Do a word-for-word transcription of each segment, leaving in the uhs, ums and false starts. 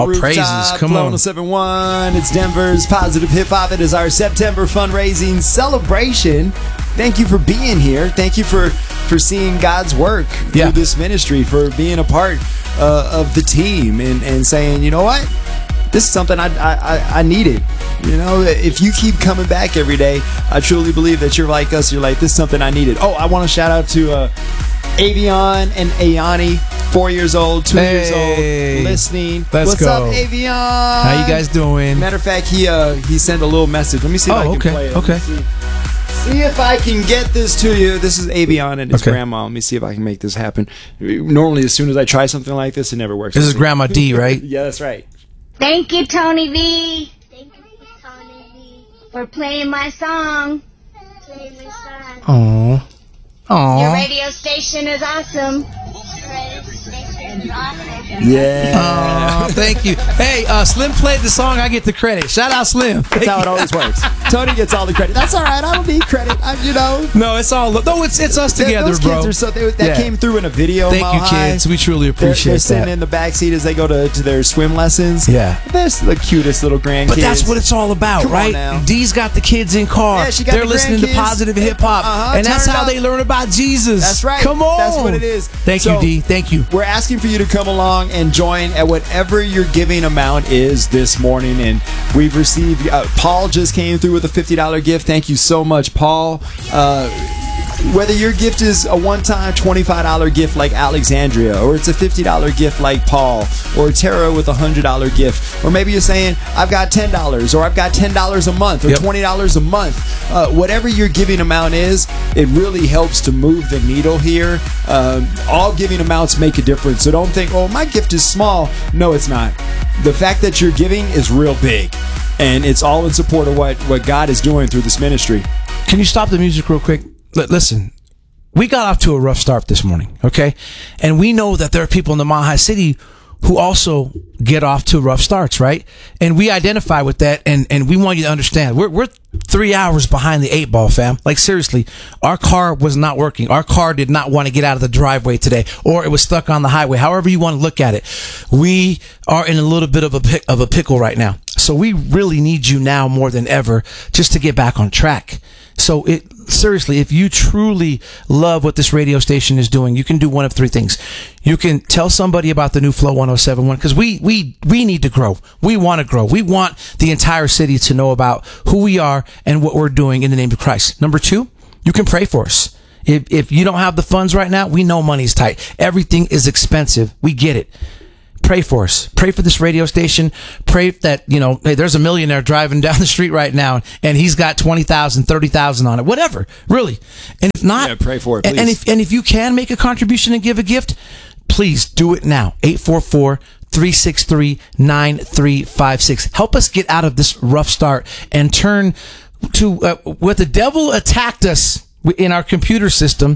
All Rooftop, praises. Come Flow on. one oh seven point one. It's Denver's Positive Hip Hop. It is our September fundraising celebration. Thank you for being here. Thank you for, for seeing God's work Yeah. through this ministry, for being a part uh, of the team and, and saying, you know what? This is something I, I, I needed. You know, if you keep coming back every day, I truly believe that you're like us. You're like, this is something I needed. Oh, I want to shout out to uh, Avion and Ayani, four years old, two Hey. years old, listening. Let's What's go. up, Avion? How you guys doing? Matter of fact, he uh, he sent a little message. Let me see if Oh, I can okay, play it. Let okay. me See. see if I can get this to you. This is Avion and his Okay. grandma. Let me see if I can make this happen. Normally, as soon as I try something like this, it never works. This is Grandma D, right? Yeah, that's right. Thank you, Tony V, Thank you, Tony V. for playing my song. Play my song. Aw. Your Aw. radio station is awesome. Radio station is awesome. Yeah. Aw, thank you. Hey, uh, Slim played the song. I get the credit. Shout out Slim. That's how it always works. Tony gets all the credit. That's all right. I don't need credit. I, you know. No, it's all. No, it's it's us together, Those bro. kids are so, they, that Yeah. came through in a video. Thank Mile you, High. kids. We truly They're, appreciate they're sitting that. in the back seat as they go to, to their swim lessons. Yeah. They're the cutest little grandkids. But that's what it's all about, Come on right? now. Dee's got the kids in car. Yeah, she got They're the listening to grandkids. positive hip hop, Uh-huh, and that's turn it how up. they learn about Jesus. That's right. Come on. That's what it is. Thank So- you, D. Thank you. We're asking for you to come along and join at whatever your giving amount is this morning. And we've received, uh, Paul just came through with a fifty dollars gift. Thank you so much, Paul. Uh, whether your gift is a one-time twenty-five dollars gift like Alexandria, or it's a fifty dollars gift like Paul, or Tara with a one hundred dollars gift, or maybe you're saying, I've got ten dollars, or I've got ten dollars a month, or Yep. twenty dollars a month. Uh, whatever your giving amount is, it really helps to move the needle here. Um, all giving amounts make a difference. So don't think, oh, my gift is small. No, it's not. The fact that you're giving is real big. And it's all in support of what, what God is doing through this ministry. Can you stop the music real quick? L- listen, we got off to a rough start this morning, okay? And we know that there are people in the Mile High City who also get off to rough starts, right? And we identify with that, and, and we want you to understand. We're, we're three hours behind the eight ball, fam. Like, seriously, our car was not working. Our car did not want to get out of the driveway today, or it was stuck on the highway. However you want to look at it, we are in a little bit of a pick, of a pickle right now. So we really need you now more than ever just to get back on track. So it seriously, if you truly love what this radio station is doing, you can do one of three things. You can tell somebody about the new Flow one oh seven point one, because we we we need to grow. We want to grow. We want the entire city to know about who we are and what we're doing in the name of Christ. Number two, you can pray for us. If if you don't have the funds right now, we know money's tight. Everything is expensive. We get it. Pray for us. Pray for this radio station. Pray that, you know, hey, there's a millionaire driving down the street right now and he's got twenty thousand, thirty thousand on it. Whatever. Really. And if not, Yeah, pray for it, and, and please. if and if you can make a contribution and give a gift, please do it now. eight four four, three six three, nine three five six. Help us get out of this rough start and turn to uh, what the devil attacked us in our computer system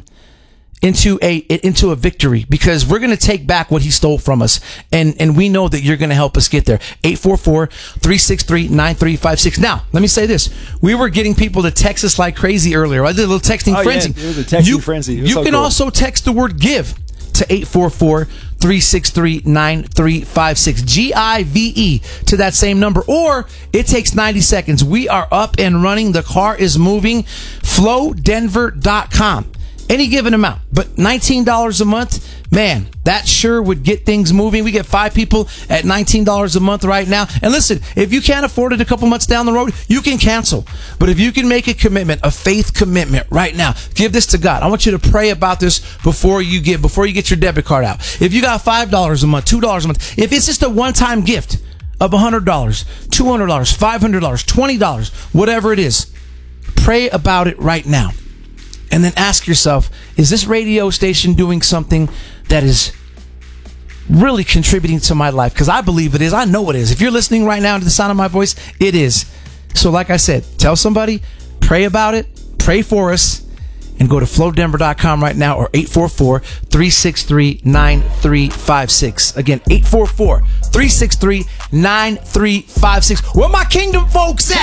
into a into a victory, because we're going to take back what he stole from us, and and we know that you're going to help us get there. eight four four, three six three, nine three five six. Now let me say this: we were getting people to text us like crazy earlier. I did a little texting Oh, yeah, frenzy. it was a texting you, frenzy. It was you so can cool. also text the word give to eight four four, three six three, nine three five six, G I V E, to that same number, or it takes ninety seconds. We are up and running. The car is moving. flow denver dot com. Any given amount, but nineteen dollars a month, man, that sure would get things moving. We get five people at nineteen dollars a month right now. And listen, if you can't afford it a couple months down the road, you can cancel. But if you can make a commitment, a faith commitment right now, give this to God. I want you to pray about this before you give, before you get your debit card out. If you got five dollars a month, two dollars a month, if it's just a one-time gift of one hundred dollars, two hundred dollars, five hundred dollars, twenty dollars, whatever it is, pray about it right now. And then ask yourself, is this radio station doing something that is really contributing to my life? Because I believe it is. I know it is. If you're listening right now to the sound of my voice, it is. So like I said, tell somebody, pray about it, pray for us, and go to flow denver dot com right now, or eight four four, three six three, nine three five six. Again, eight four four, three six three, nine three five six. Where my kingdom folks at?